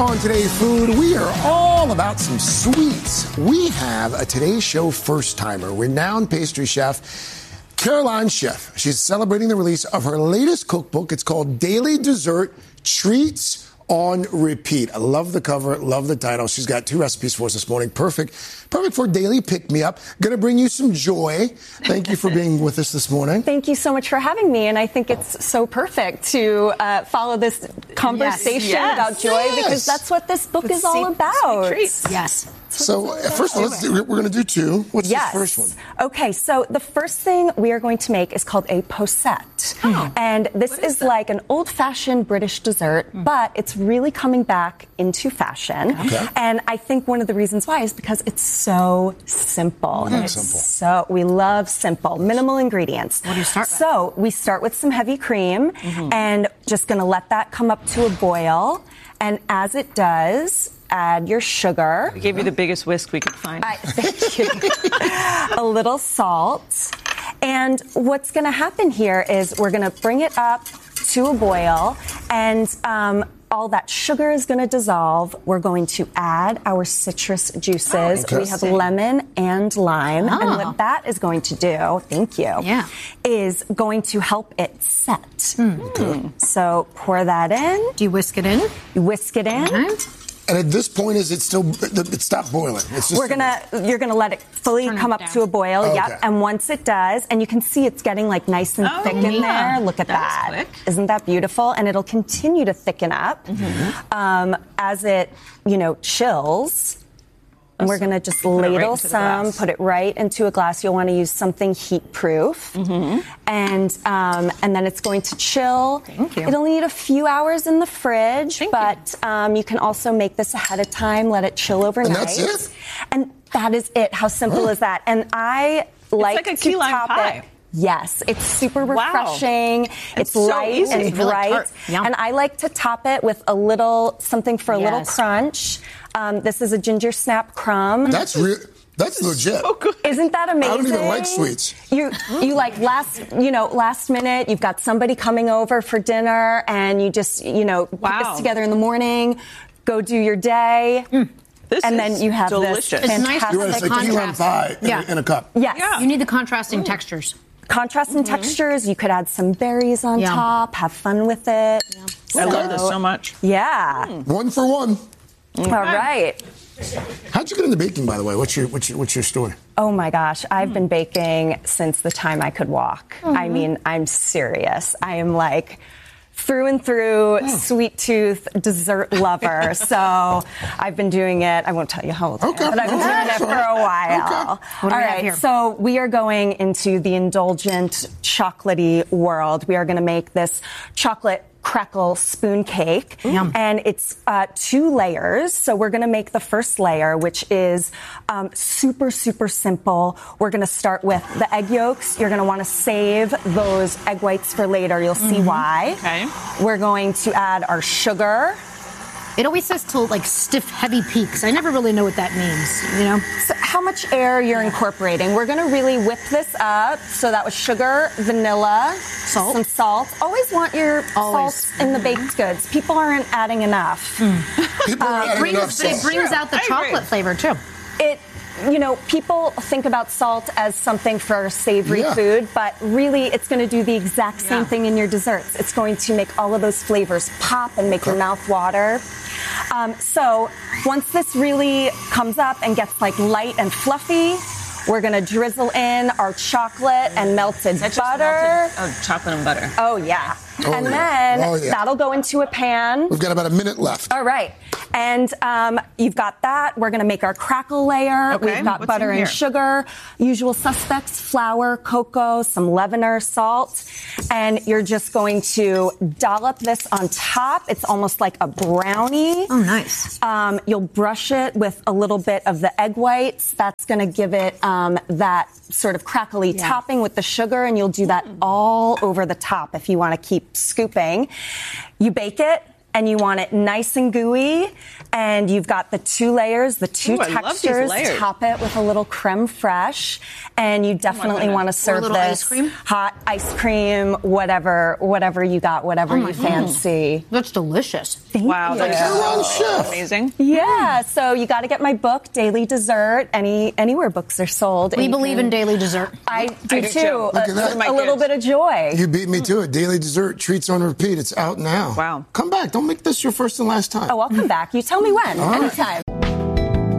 on Today's Food, we are all about some sweets. We have a Today's Show first-timer, renowned pastry chef, Caroline Chef. She's celebrating the release of her latest cookbook. It's called Daily Dessert Treats on Repeat. I love the cover, love the title. She's got 2 recipes for us this morning. Perfect for daily pick-me-up. Going to bring you some joy. Thank you for being with us this morning. Thank you so much for having me. And I think it's so perfect to follow this conversation about joy because that's what this book is all about. Yes. So first of all, we're going to do 2. What's the first one? Okay, so the first thing we are going to make is called a posset. And this is like an old-fashioned British dessert, but it's really coming back into fashion. Okay. And I think one of the reasons why is because it's so simple. We like simple. So we love simple, minimal ingredients. What do you start with? So we start with some heavy cream and just going to let that come up to a boil. And as it does, add your sugar. We gave you the biggest whisk we could find. Thank you. A little salt. And what's going to happen here is we're going to bring it up to a boil, and all that sugar is going to dissolve. We're going to add our citrus juices. We have lemon and lime. And what that is going to do, is going to help it set. So pour that in. Do you whisk it in? You whisk it in. And at this point, is it still, it stopped boiling? It's just you're gonna let it fully come up to a boil. Okay. Yep. And once it does, and you can see it's getting like nice and thick in there. Look at that. Quick. Isn't that beautiful? And it'll continue to thicken up as it, chills. And we're going to just ladle some, put it right into a glass. You'll want to use something heat-proof. And then it's going to chill. Thank you. It'll need a few hours in the fridge, but you can also make this ahead of time, let it chill overnight. And that's it? And that is it. How simple is that? And I like a to key lime top pie. it. Yes, it's super refreshing. It's so light easy. and It's really bright. tart. Yum. And I like to top it with something for a little crunch. This is a ginger snap crumb. That's legit. So good. Isn't that amazing? I don't even like sweets. You like last minute, you've got somebody coming over for dinner and you just, put this together in the morning, go do your day. Then you have delicious. this It's nice fantastic. to You're right, it's like key lime pie in a cup. Yes. You need the contrasting textures. Contrast and textures. You could add some berries on top. Have fun with it. I love this so much. Yeah. 1 for 1. All right. How'd you get into baking, by the way? What's your story? Oh my gosh, I've been baking since the time I could walk. I mean, I'm serious. I am like through and through sweet tooth dessert lover. So I've been doing it. I won't tell you how old I am, but I've been doing it for a while. What do we All have right, here? so we are going into the indulgent chocolatey world. We are going to make this chocolate crackle spoon cake. And it's 2 layers. So we're going to make the first layer, which is super, super simple. We're going to start with the egg yolks. You're going to want to save those egg whites for later. You'll see why. Okay. We're going to add our sugar. It always says to stiff, heavy peaks. I never really know what that means, So how much air you're incorporating. We're going to really whip this up. So that was sugar, vanilla, Salt. some salt. Always want your salt in the baked goods. People aren't adding enough. People are adding enough But it sauce. brings out the chocolate flavor, too. People think about salt as something for savory food, but really it's going to do the exact same thing in your desserts. It's going to make all of those flavors pop and make your mouth water. So once this really comes up and gets light and fluffy, we're going to drizzle in our chocolate and melted butter. Chocolate and butter. Oh, yeah. And then that'll go into a pan. We've got about a minute left. All right. And you've got that. We're going to make our crackle layer. Okay. We've got What's butter in and here? sugar, usual suspects, flour, cocoa, some leavener, salt. And you're just going to dollop this on top. It's almost like a brownie. Oh, nice. You'll brush it with a little bit of the egg whites. That's going to give it that sort of crackly topping with the sugar. And you'll do that all over the top if you want to keep scooping. You bake it. and you want it nice and gooey, and you've got the 2 layers, the 2 Ooh, I love these textures. layers. Top it with a little creme fraiche, and you definitely want to serve little this ice cream? hot ice cream, whatever you got, whatever you fancy. That's delicious. Wow, you. that's Caroline Chef. amazing. Yeah, so you got to get my book, Daily Dessert, anywhere books are sold. We And you believe can- in daily dessert. I do I do too. too. Look at that. A little bit of joy. You beat me to it. Daily Dessert, treats on repeat. It's out now. Wow. Come back. Don't make this your first and last time. Oh, I'll come back. You tell me when. All right. Anytime.